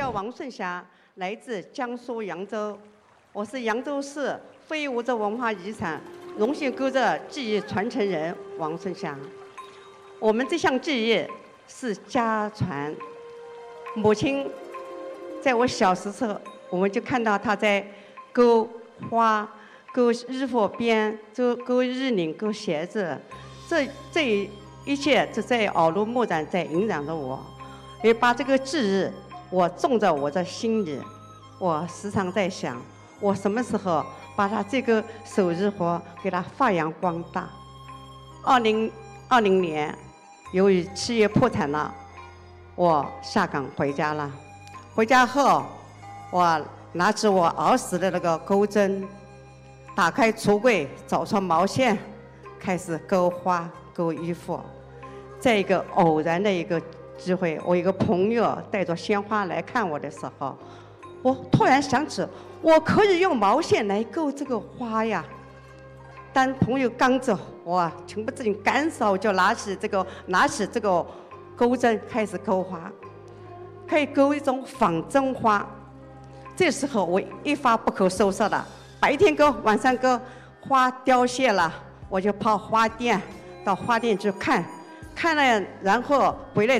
叫王顺霞，来自江苏扬州。我是扬州市非物质文化遗产荣幸勾勒技艺传承人王顺霞。我们这项技艺是家传，母亲在我小时候，我们就看到她在钩花、钩衣服边、钩衣领、钩鞋子，这一切就在耳濡目染，在影响着我。也把这个技艺我种在我的心里。我时常在想，我什么时候把它这个手艺活给它发扬光大。2020年，由于企业破产了，我下岗回家了。回家后，我拿起我儿时的那个钩针，打开橱柜，找出毛线，开始钩花、钩衣服。在一个偶然的一个机会，我一个朋友带着鲜花来看我的时候，我突然想起，我可以用毛线来钩这个花呀。当朋友刚走，我情不自禁赶手就拿起这个钩针开始钩花，可以钩一种仿真花。这时候我一发不可收拾了，白天钩，晚上钩，花凋谢了，我就跑花店，到花店去看了，然后回来